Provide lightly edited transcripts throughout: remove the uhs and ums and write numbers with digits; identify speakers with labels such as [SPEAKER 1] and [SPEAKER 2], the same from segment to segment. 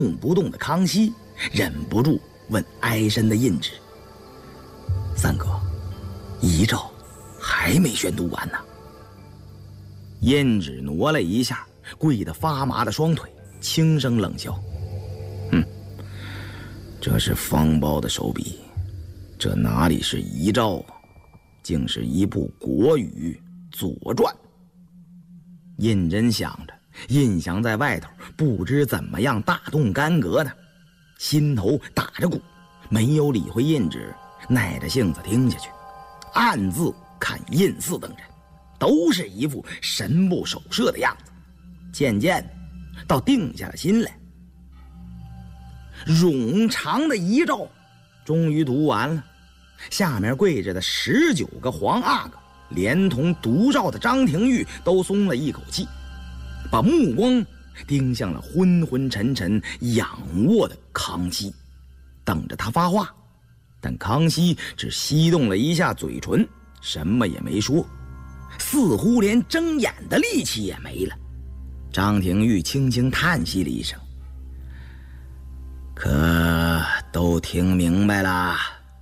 [SPEAKER 1] 动不动的康熙忍不住问哀深的胤旨：“三哥，遗诏还没宣读完呢。”胤旨挪了一下跪得发麻的双腿，轻声冷笑：“这是方苞的手笔，这哪里是遗诏啊，竟是一部国语《左传》。”胤禛想着胤祥在外头不知怎么样大动干戈呢，心头打着鼓，没有理会胤旨，耐着性子听下去，暗自看胤祀等人都是一副神不守舍的样子，渐渐倒定下了心来。冗长的遗诏终于读完了，下面跪着的19个皇阿哥连同读诏的张廷玉都松了一口气，把目光盯向了昏昏沉沉仰卧的康熙，等着他发话。但康熙只翕动了一下嘴唇，什么也没说，似乎连睁眼的力气也没了。张廷玉轻轻叹息了一声：“可都听明白了？”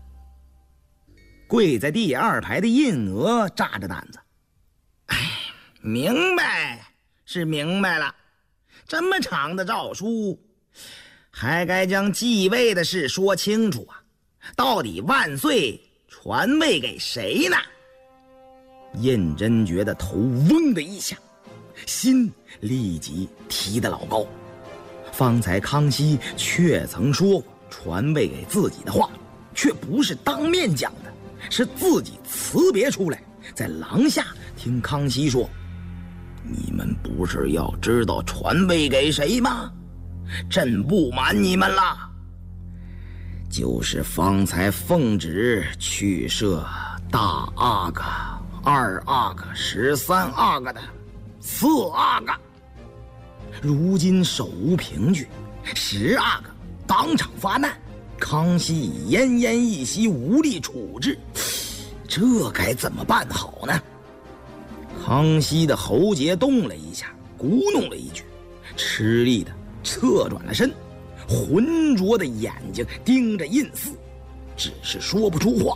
[SPEAKER 1] 跪在第2排的胤娥扎着胆子：“明白是明白了，这么长的诏书，还该将继位的事说清楚啊！到底万岁传位给谁呢？”胤禛觉得头嗡的一下，心立即提得老高。方才康熙确曾说过传位给自己的话，却不是当面讲的，是自己辞别出来，在廊下听康熙说：“你们不是要知道传位给谁吗？朕不瞒你们了，就是方才奉旨去设大阿哥、2阿哥、13阿哥的4阿哥，如今手无凭据，10阿哥当场发难，康熙已奄奄一息，无力处置，这该怎么办好呢？”康熙的喉结动了一下，咕哝了一句，吃力的侧转了身，浑浊的眼睛盯着胤祀，只是说不出话。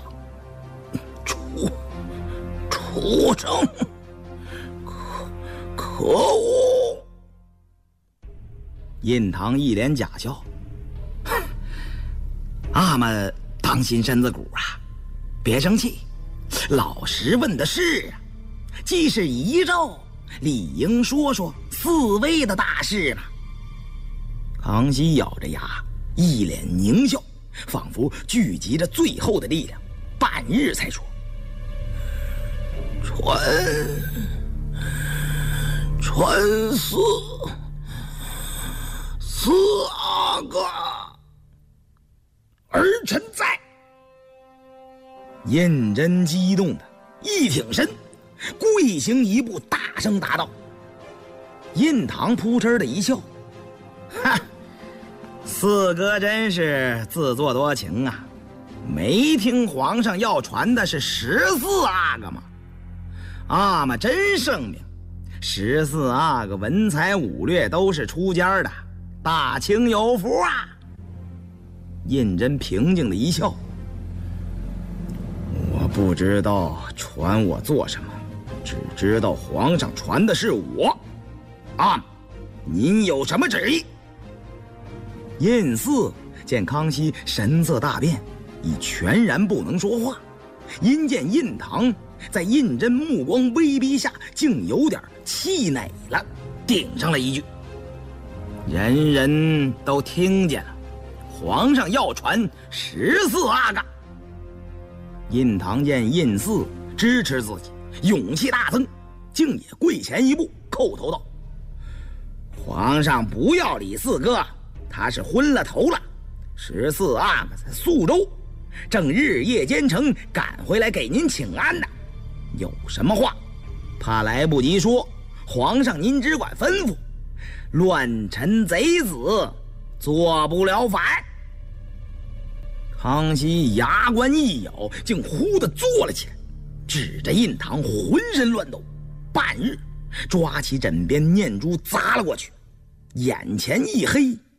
[SPEAKER 1] 畜生，可恶！胤堂一脸假笑：“阿们当心身子骨啊，别生气，老实问的是啊，既是遗诏，理应说说嗣位的大事嘛。”康熙咬着牙，一脸狞笑，仿佛聚集着最后的力量，半日才说：“传4阿哥，儿臣在。”胤禛激动的一挺身，跪行一步，大声答道。胤堂扑哧的一笑：“哈，四哥真是自作多情啊，没听皇上要传的是14阿哥吗？阿玛真圣明，14阿哥文才武略都是出家的，大清有福啊！”胤禛平静的一笑：“我不知道传我做什么，只知道皇上传的是我。阿玛，您有什么旨意？”胤祀见康熙神色大变，已全然不能说话，因见胤堂在胤禛目光威逼下竟有点气馁了，顶上了一句：“人人都听见了，皇上要传14阿哥。”胤堂见胤祀支持自己，勇气大增，竟也跪前一步，叩头道：“皇上不要理四哥，他是昏了头了。14阿哥在宿州，正日夜兼程赶回来给您请安呢。有什么话，怕来不及说，皇上您只管吩咐，乱臣贼子做不了反。”康熙牙关一咬，竟忽地坐了起来，指着胤堂浑身乱抖，半日抓起枕边念珠砸了过去，眼前一黑，